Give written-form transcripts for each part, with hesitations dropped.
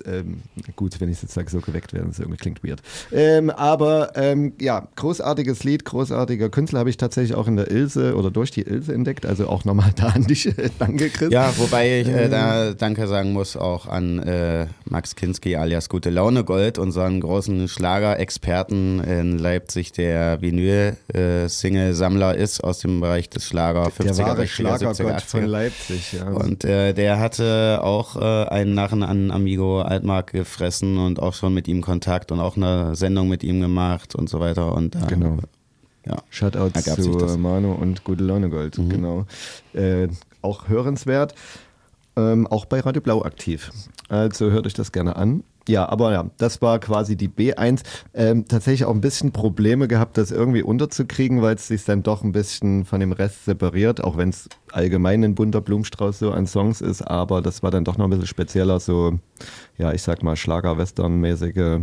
gut, wenn ich sozusagen so geweckt werde, das irgendwie klingt weird. Aber großartiges Lied, großartiger Künstler habe ich tatsächlich auch in der Ilse oder durch die Ilse entdeckt, also auch nochmal da an dich, danke Chris. Ja, wobei ich da Danke sagen muss auch an Max Kinski alias Gute Laune Gold, unseren großen Schlagerexperten in Leipzig, der Vinyl-Single-Sammler ist aus dem Bereich des Schlager 50er, der wahre 60er, Schlagergott 70er, 80er. von Leipzig. Ja. Und der hatte auch einen Narren an Amigo Altmark gefressen und auch schon mit ihm Kontakt und auch eine Sendung mit ihm gemacht und so weiter. Und genau. Ja, Shoutouts zu Manu und Gute Laune Gold, genau. Auch hörenswert, auch bei Radio Blau aktiv. Also hört euch das gerne an. Ja, aber ja, das war quasi die B1. Tatsächlich auch ein bisschen Probleme gehabt, das irgendwie unterzukriegen, weil es sich dann doch ein bisschen von dem Rest separiert, auch wenn es allgemein ein bunter Blumenstrauß so an Songs ist, aber das war dann doch noch ein bisschen spezieller, so, ja, ich sag mal Schlager-Western-mäßige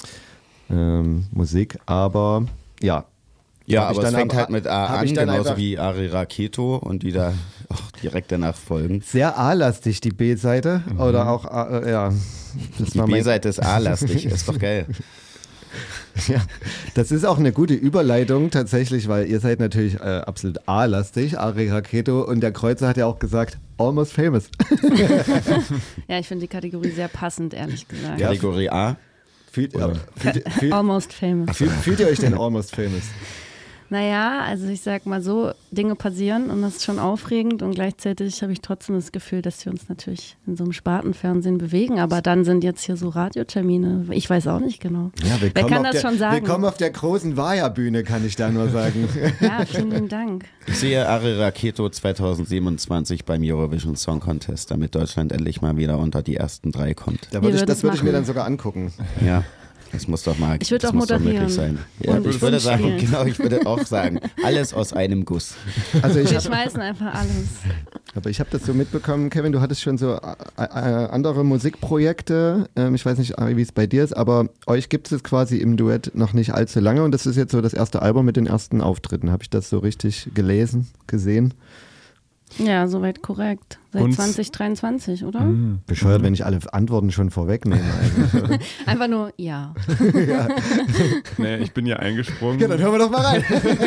Musik, aber ja. Ja, aber es fängt halt mit A an, genauso wie Ari Raketo und die da auch direkt danach folgen. Sehr A-lastig, die B-Seite, oder auch, ja. Die B-Seite ist A-lastig, ist doch geil. Ja, das ist auch eine gute Überleitung tatsächlich, weil ihr seid natürlich absolut A-lastig, Ari Raketo, und der Kreuzer hat ja auch gesagt, almost famous. Ja, ich finde die Kategorie sehr passend, ehrlich gesagt. Ja. Kategorie A? Almost famous. Fühlt ihr euch denn almost famous? Naja, also ich sag mal so, Dinge passieren und das ist schon aufregend und gleichzeitig habe ich trotzdem das Gefühl, dass wir uns natürlich in so einem Spartenfernsehen bewegen, aber dann sind jetzt hier so Radiotermine, ich weiß auch nicht genau. Ja, wer kann das schon sagen? Willkommen auf der großen Vaja-Bühne, kann ich da nur sagen. Ja, vielen Dank. Ich sehe Ari Raketo 2027 beim Eurovision Song Contest, damit Deutschland endlich mal wieder unter die ersten 3 kommt. Das würde ich mir dann sogar angucken. Ja. Das muss doch mal, ich würde auch moderieren. Möglich sein. Ja, ich würde sagen, genau, ich würde auch sagen, alles aus einem Guss. Also wir schmeißen einfach alles. Aber ich habe das so mitbekommen, Kevin, du hattest schon so andere Musikprojekte. Ich weiß nicht, Ari, wie es bei dir ist, aber euch gibt es quasi im Duett noch nicht allzu lange und das ist jetzt so das erste Album mit den ersten Auftritten. Habe ich das so richtig gelesen, gesehen? Ja, soweit korrekt. Seit 2023, oder? Bescheuert, wenn ich alle Antworten schon vorwegnehme. Einfach nur, ja. Ja. Nee, ich bin ja eingesprungen. Ja, dann hören wir doch mal rein.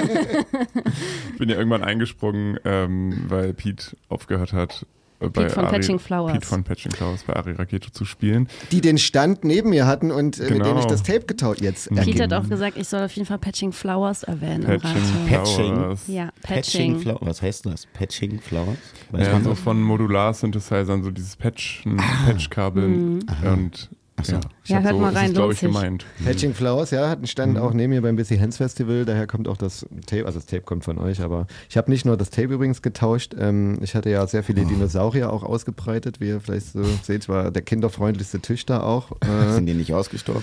Ich bin ja irgendwann eingesprungen, weil Pete aufgehört hat, Pete von Patching Flowers bei Ari Raketo zu spielen. Die den Stand neben mir hatten und mit denen ich das Tape getauscht jetzt. Pete hat auch gesagt, ich soll auf jeden Fall Patching Flowers erwähnen. Patching? Ja, Patching. Was heißt das? Patching Flowers? Ja, so von Modular-Synthesizern, so dieses Patchkabeln und ja, hört mal rein, glaube ich, gemeint. Patching Flowers, ja, hat einen Stand auch neben mir beim Busy Hands Festival, daher kommt auch das Tape, also das Tape kommt von euch, aber ich habe nicht nur das Tape übrigens getauscht, ich hatte ja sehr viele Dinosaurier auch ausgebreitet, wie ihr vielleicht so seht, war der kinderfreundlichste Tisch da auch. Sind die nicht ausgestorben?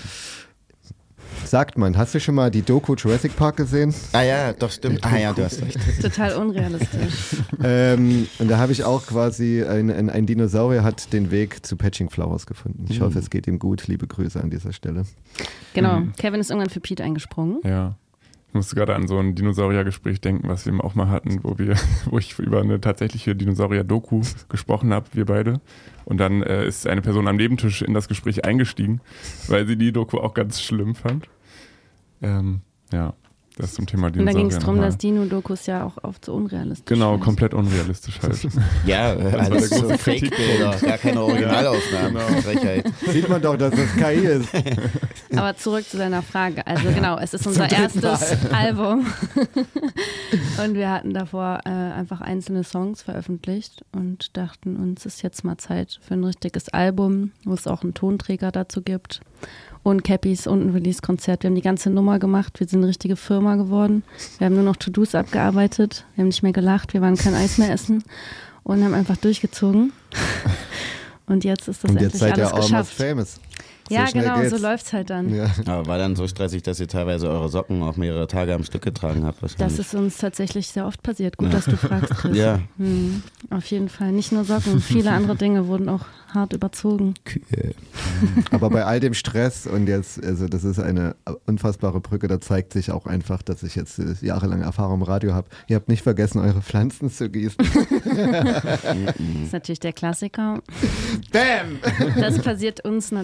Sagt man, hast du schon mal die Doku Jurassic Park gesehen? Ah ja, doch, stimmt. Ah ja, du hast recht. Total unrealistisch. Und da habe ich auch quasi, ein Dinosaurier hat den Weg zu Patching Flowers gefunden. Ich hoffe, es geht ihm gut. Liebe Grüße an dieser Stelle. Genau, Kevin ist irgendwann für Pete eingesprungen. Ja. Ich musste gerade an so ein Dinosauriergespräch denken, was wir auch mal hatten, wo ich über eine tatsächliche Dinosaurier-Doku gesprochen habe, wir beide. Und dann ist eine Person am Nebentisch in das Gespräch eingestiegen, weil sie die Doku auch ganz schlimm fand. Ja, das zum Thema Dinosaurier. Und da ging es darum, dass Dino-Dokus ja auch oft so unrealistisch sind. Genau, komplett unrealistisch halt. Ja, alles so Fake-Bilder, gar keine Originalaufnahmen. Ja, genau. Frechheit. Sieht man doch, dass das KI ist. Aber zurück zu deiner Frage. Also genau, es ist unser erstes Album. Und wir hatten davor einfach einzelne Songs veröffentlicht und dachten uns, es ist jetzt mal Zeit für ein richtiges Album, wo es auch einen Tonträger dazu gibt. Und Cappies und ein Release-Konzert. Wir haben die ganze Nummer gemacht, wir sind eine richtige Firma geworden. Wir haben nur noch To-Dos abgearbeitet, wir haben nicht mehr gelacht, wir waren kein Eis mehr essen und haben einfach durchgezogen. Und jetzt ist das und endlich jetzt seid alles ihr almost geschafft. famous. Ja, so genau, geht's. so läuft's halt dann. Ja. Aber war dann so stressig, dass ihr teilweise eure Socken auch mehrere Tage am Stück getragen habt? Das ist uns tatsächlich sehr oft passiert. Gut, dass du fragst, Chris. Ja. Auf jeden Fall. Nicht nur Socken, viele andere Dinge wurden auch hart überzogen. Aber bei all dem Stress und jetzt, also das ist eine unfassbare Brücke, da zeigt sich auch einfach, dass ich jetzt jahrelange Erfahrung im Radio habe. Ihr habt nicht vergessen, eure Pflanzen zu gießen. Das ist natürlich der Klassiker. Bam! Das passiert uns